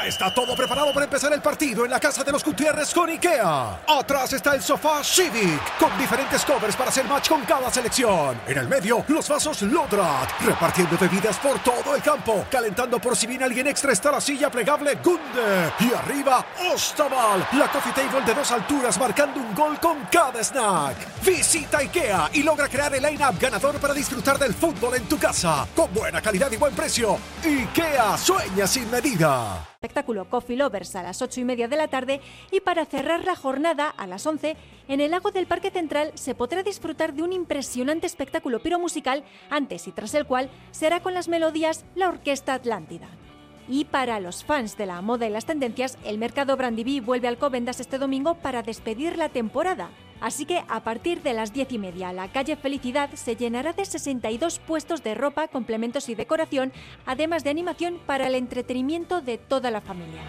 Ya está todo preparado para empezar el partido en la casa de los Gutiérrez con IKEA. Atrás está el sofá Civic, con diferentes covers para hacer match con cada selección. En el medio, los vasos Lodrat, repartiendo bebidas por todo el campo. Calentando por si viene alguien extra está la silla plegable Gunde. Y arriba, Ostaval, la coffee table de 2 alturas marcando un gol con cada snack. Visita IKEA y logra crear el line-up ganador para disfrutar del fútbol en tu casa. Con buena calidad y buen precio. IKEA, sueña sin medida. Espectáculo Coffee Lovers a las 8:30 de la tarde, y para cerrar la jornada a las 11, en el lago del Parque Central se podrá disfrutar de un impresionante espectáculo piromusical, antes y tras el cual será con las melodías la Orquesta Atlántida. Y para los fans de la moda y las tendencias, el mercado Brandiví vuelve a Alcobendas este domingo para despedir la temporada. Así que a partir de las 10:30 la calle Felicidad se llenará de 62 puestos de ropa, complementos y decoración, además de animación para el entretenimiento de toda la familia.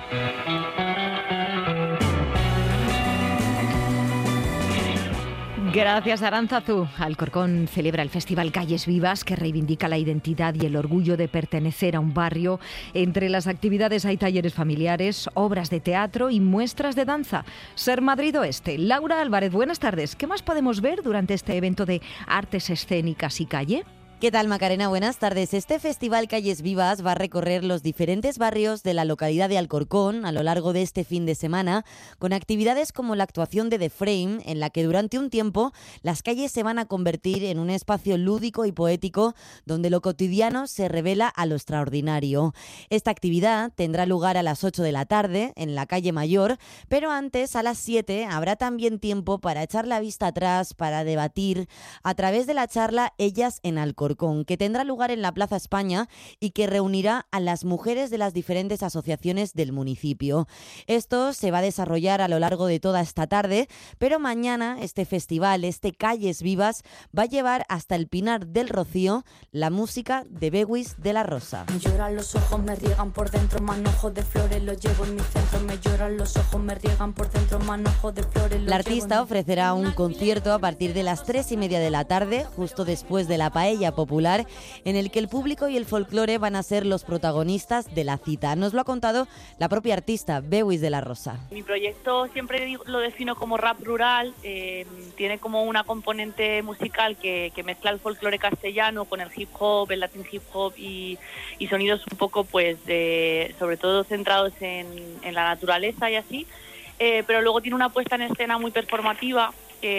Gracias, Aránzazu. Alcorcón celebra el Festival Calles Vivas, que reivindica la identidad y el orgullo de pertenecer a un barrio. Entre las actividades hay talleres familiares, obras de teatro y muestras de danza. Ser Madrid Oeste. Laura Álvarez, buenas tardes. ¿Qué más podemos ver durante este evento de artes escénicas y calle? ¿Qué tal, Macarena? Buenas tardes. Este Festival Calles Vivas va a recorrer los diferentes barrios de la localidad de Alcorcón a lo largo de este fin de semana, con actividades como la actuación de The Frame, en la que durante un tiempo las calles se van a convertir en un espacio lúdico y poético donde lo cotidiano se revela a lo extraordinario. Esta actividad tendrá lugar a las 8 de la tarde en la calle Mayor, pero antes, a las 7, habrá también tiempo para echar la vista atrás, para debatir a través de la charla Ellas en Alcorcón, que tendrá lugar en la Plaza España y que reunirá a las mujeres de las diferentes asociaciones del municipio. Esto se va a desarrollar a lo largo de toda esta tarde, pero mañana este festival, este Calles Vivas, va a llevar hasta el Pinar del Rocío la música de Bewis de la Rosa. Me lloran los ojos, me riegan por dentro, manojos de flores los llevo en mi centro. Me lloran los ojos, me riegan por dentro, manojos de flores. La artista ofrecerá un concierto a partir de las 3:30 de la tarde, justo después de la paella popular, en el que el público y el folclore van a ser los protagonistas de la cita. Nos lo ha contado la propia artista, Bewis de la Rosa. Mi proyecto siempre lo defino como rap rural, tiene como una componente musical que mezcla el folclore castellano con el hip hop, el latin hip hop y sonidos un poco pues sobre todo centrados en la naturaleza y así, pero luego tiene una puesta en escena muy performativa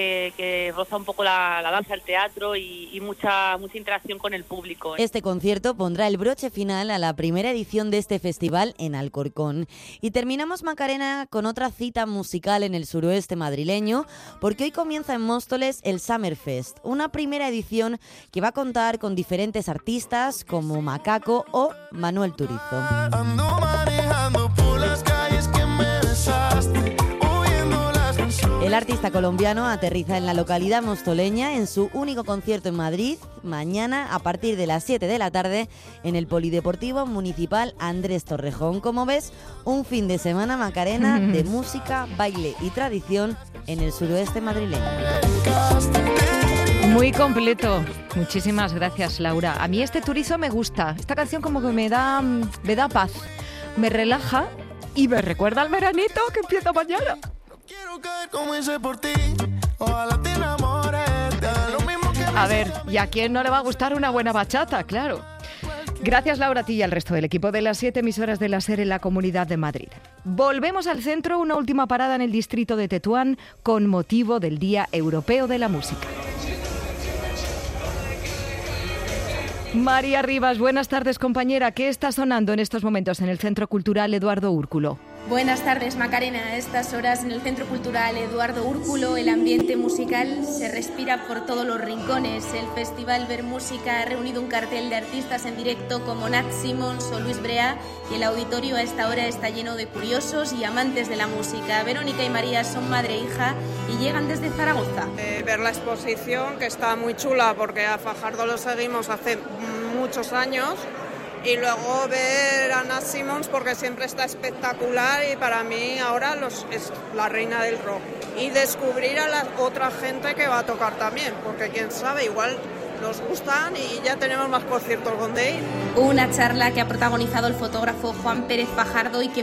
que roza un poco la danza, el teatro y mucha interacción con el público. Este concierto pondrá el broche final a la primera edición de este festival en Alcorcón. Y terminamos, Macarena, con otra cita musical en el suroeste madrileño, porque hoy comienza en Móstoles el Summerfest, una primera edición que va a contar con diferentes artistas como Macaco o Manuel Turizo. Ando manejando por las calles que me besaste. El artista colombiano aterriza en la localidad mostoleña en su único concierto en Madrid, mañana a partir de las 7 de la tarde en el Polideportivo Municipal Andrés Torrejón. Como ves, un fin de semana, Macarena, de música, baile y tradición en el suroeste madrileño. Muy completo. Muchísimas gracias, Laura. A mí este Turizo me gusta. Esta canción como que me da paz, me relaja y me recuerda al veranito que empieza mañana. Quiero caer como ese por ti, ojalá te enamores, lo mismo que... A ver, ¿y a quién no le va a gustar una buena bachata? Claro. Gracias, Laura, a ti y al resto del equipo de las 7 emisoras de la SER en la Comunidad de Madrid. Volvemos al centro, una última parada en el distrito de Tetuán con motivo del Día Europeo de la Música. María Rivas, buenas tardes, compañera. ¿Qué está sonando en estos momentos en el Centro Cultural Eduardo Úrculo? Buenas tardes, Macarena. A estas horas en el Centro Cultural Eduardo Úrculo el ambiente musical se respira por todos los rincones. El Festival Ver Música ha reunido un cartel de artistas en directo como Nat Simons o Luis Brea, y el auditorio a esta hora está lleno de curiosos y amantes de la música. Verónica y María son madre e hija y llegan desde Zaragoza. Ver la exposición, que está muy chula porque a Fajardo lo seguimos hace muchos años, y luego ver a Nat Simons porque siempre está espectacular y para mí ahora es la reina del rock. Y descubrir a la otra gente que va a tocar también, porque quién sabe, igual nos gustan y ya tenemos más conciertos donde ir. Una charla que ha protagonizado el fotógrafo Juan Pérez Fajardo y que